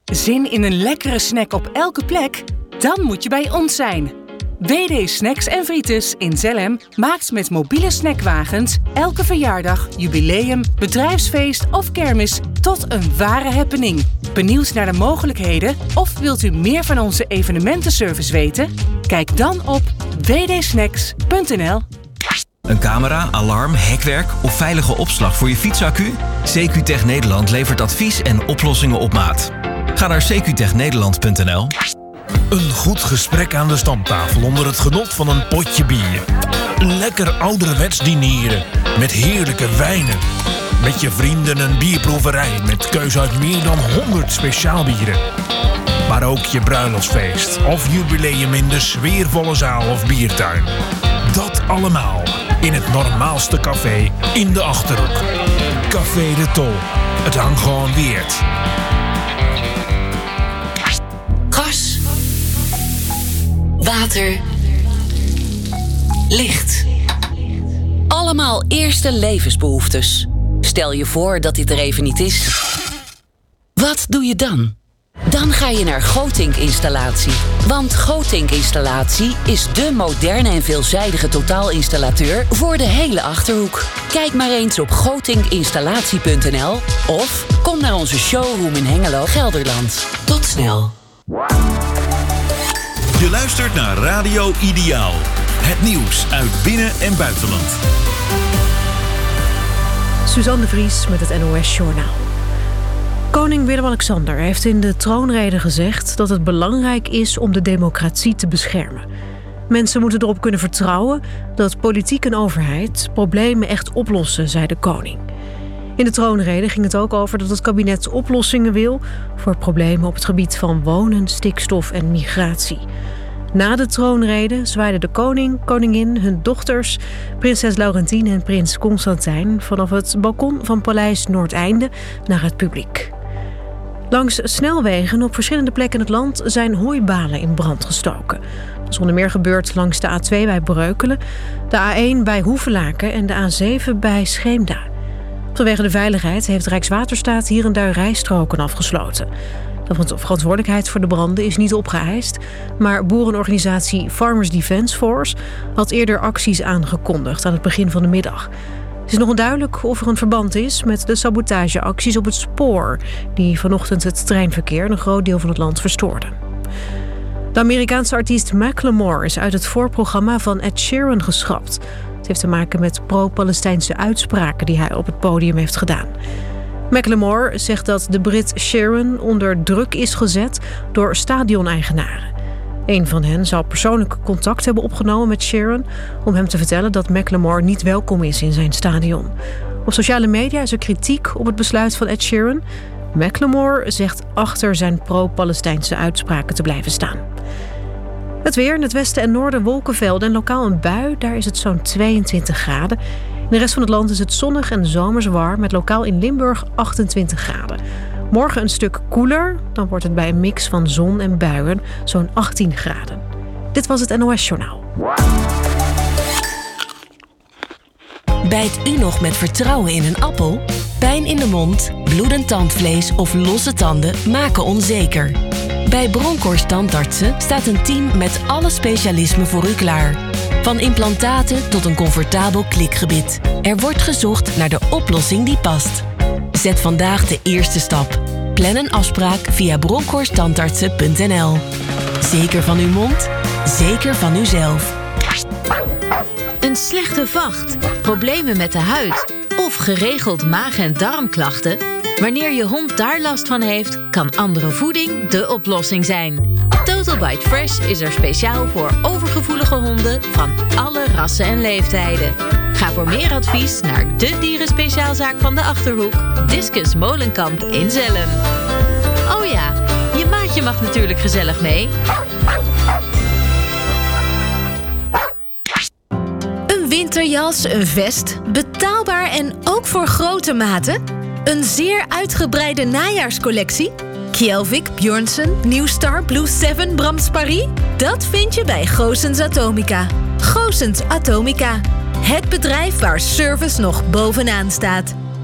Zin in een lekkere snack op elke plek? Dan moet je bij ons zijn. WD Snacks en Frieters in Zelhem maakt met mobiele snackwagens elke verjaardag, jubileum, bedrijfsfeest of kermis tot een ware happening. Benieuwd naar de mogelijkheden of wilt u meer van onze evenementenservice weten? Kijk dan op wdsnacks.nl. Een camera, alarm, hekwerk of veilige opslag voor je fietsaccu? CQ-Tech Nederland levert advies en oplossingen op maat. Ga naar cqtechnederland.nl. Een goed gesprek aan de stamtafel onder het genot van een potje bier. Lekker ouderwets dineren met heerlijke wijnen. Met je vrienden een bierproeverij met keus uit meer dan 100 speciaalbieren. Maar ook je bruiloftsfeest of jubileum in de sfeervolle zaal of biertuin. Dat allemaal in het normaalste café in de Achterhoek. Café de Tol. Het hangt gewoon weerd. Gas. Water. Licht. Allemaal eerste levensbehoeftes. Stel je voor dat dit er even niet is. Wat doe je dan? Dan ga je naar Gotink Installatie. Want Gotink Installatie is dé moderne en veelzijdige totaalinstallateur voor de hele Achterhoek. Kijk maar eens op gotinkinstallatie.nl of kom naar onze showroom in Hengelo, Gelderland. Tot snel. Je luistert naar Radio Ideaal. Het nieuws uit binnen- en buitenland. Suzanne de Vries met het NOS Journaal. Koning Willem-Alexander heeft in de troonrede gezegd dat het belangrijk is om de democratie te beschermen. Mensen moeten erop kunnen vertrouwen dat politiek en overheid problemen echt oplossen, zei de koning. In de troonrede ging het ook over dat het kabinet oplossingen wil voor problemen op het gebied van wonen, stikstof en migratie. Na de troonrede zwaaiden de koning, koningin, hun dochters, prinses Laurentien en prins Constantijn vanaf het balkon van Paleis Noordeinde naar het publiek. Langs snelwegen op verschillende plekken in het land zijn hooibalen in brand gestoken. Dat is onder meer gebeurd langs de A2 bij Breukelen, de A1 bij Hoevelaken en de A7 bij Scheemda. Vanwege de veiligheid heeft Rijkswaterstaat hier en daar rijstroken afgesloten. De verantwoordelijkheid voor de branden is niet opgeëist, maar boerenorganisatie Farmers Defence Force had eerder acties aangekondigd aan het begin van de middag. Het is nog onduidelijk of er een verband is met de sabotageacties op het spoor, die vanochtend het treinverkeer in een groot deel van het land verstoorden. De Amerikaanse artiest Macklemore is uit het voorprogramma van Ed Sheeran geschrapt. Het heeft te maken met pro-Palestijnse uitspraken die hij op het podium heeft gedaan. Macklemore zegt dat de Brit Sheeran onder druk is gezet door stadioneigenaren. Een van hen zou persoonlijk contact hebben opgenomen met Sheeran om hem te vertellen dat Macklemore niet welkom is in zijn stadion. Op sociale media is er kritiek op het besluit van Ed Sheeran. Macklemore zegt achter zijn pro-Palestijnse uitspraken te blijven staan. Het weer in het westen en noorden wolkenvelden en lokaal een bui. Daar is het zo'n 22 graden. In de rest van het land is het zonnig en zomers warm, met lokaal in Limburg 28 graden. Morgen een stuk koeler, dan wordt het bij een mix van zon en buien zo'n 18 graden. Dit was het NOS Journaal. Bijt u nog met vertrouwen in een appel? Pijn in de mond, bloedend tandvlees of losse tanden maken onzeker. Bij Bronkhorst Tandartsen staat een team met alle specialismen voor u klaar. Van implantaten tot een comfortabel klikgebit. Er wordt gezocht naar de oplossing die past. Zet vandaag de eerste stap. Plan een afspraak via bronkhorsttandartsen.nl. Zeker van uw mond, zeker van uzelf. Een slechte vacht, problemen met de huid of geregeld maag- en darmklachten? Wanneer je hond daar last van heeft, kan andere voeding de oplossing zijn. Total Bite Fresh is er speciaal voor overgevoelige honden van alle rassen en leeftijden. Ga voor meer advies naar de dierenspeciaalzaak van de Achterhoek, Discus Molenkamp in Zelhem. Oh ja, je maatje mag natuurlijk gezellig mee. Een winterjas, een vest, betaalbaar en ook voor grote maten. Een zeer uitgebreide najaarscollectie. Kjelvik, Björnsen, Newstar, Blue 7, Brams Paris. Dat vind je bij Goossens Atomica. Goossens Atomica. Het bedrijf waar service nog bovenaan staat.